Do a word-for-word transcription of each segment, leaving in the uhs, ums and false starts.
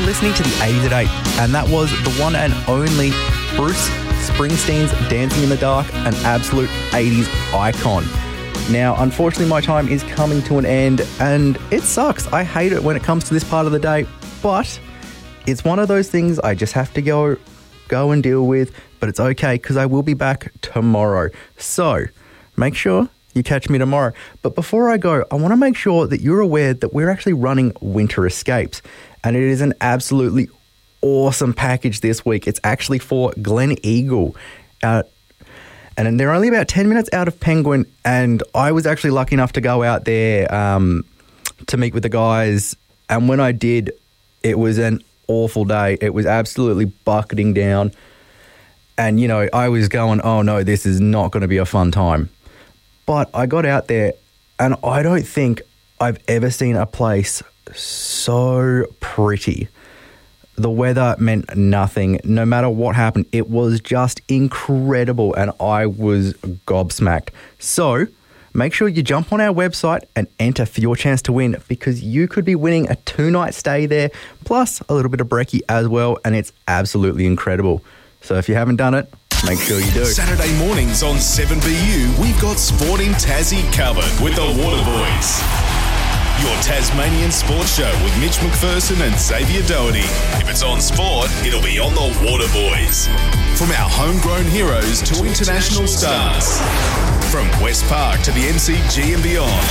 You're listening to the eighties at eight, and that was the one and only Bruce Springsteen's Dancing in the Dark, an absolute eighties icon. Now, unfortunately, my time is coming to an end, and it sucks. I hate it when it comes to this part of the day, but it's one of those things I just have to go, go and deal with, but it's okay because I will be back tomorrow. So make sure you catch me tomorrow. But before I go, I want to make sure that you're aware that we're actually running Winter Escapes, and it is an absolutely awesome package this week. It's actually for Glen Eagle. Uh, and they're only about ten minutes out of Penguin, and I was actually lucky enough to go out there um, to meet with the guys, and when I did, it was an awful day. It was absolutely bucketing down, and, you know, I was going, oh no, this is not going to be a fun time. But I got out there, and I don't think I've ever seen a place so pretty. The weather meant nothing. No matter what happened, it was just incredible, and I was gobsmacked. So make sure you jump on our website and enter for your chance to win, because you could be winning a two-night stay there, plus a little bit of brekkie as well, and it's absolutely incredible. So if you haven't done it, make sure you do. Saturday mornings on seven B U, we've got Sporting Tassie covered with the Waterboys. Your Tasmanian sports show with Mitch McPherson and Xavier Doherty. If it's on sport, it'll be on the Waterboys. From our homegrown heroes to international stars. From West Park to the M C G and beyond.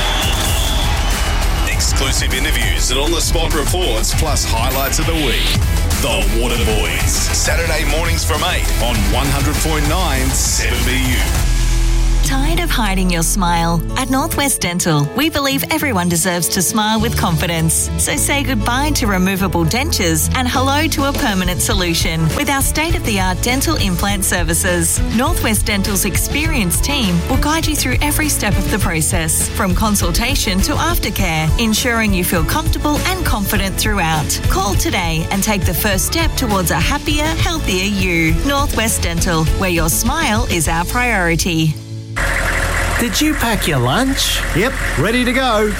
Exclusive interviews and on-the-spot reports, plus highlights of the week. The Waterboys. Saturday mornings from eight on one hundred point nine seven B U. Tired of hiding your smile? At Northwest Dental, we believe everyone deserves to smile with confidence. So say goodbye to removable dentures and hello to a permanent solution with our state-of-the-art dental implant services. Northwest Dental's experienced team will guide you through every step of the process, from consultation to aftercare, ensuring you feel comfortable and confident throughout. Call today and take the first step towards a happier, healthier you. Northwest Dental, where your smile is our priority. Did you pack your lunch? Yep, ready to go.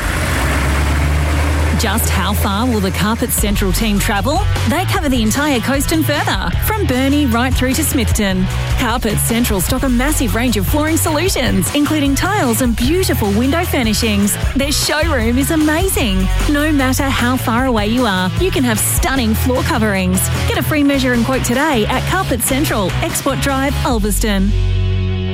Just how far will the Carpet Central team travel? They cover the entire coast and further, from Burnie right through to Smithton. Carpet Central stock a massive range of flooring solutions, including tiles and beautiful window furnishings. Their showroom is amazing. No matter how far away you are, you can have stunning floor coverings. Get a free measure and quote today at Carpet Central, Export Drive, Ulverston.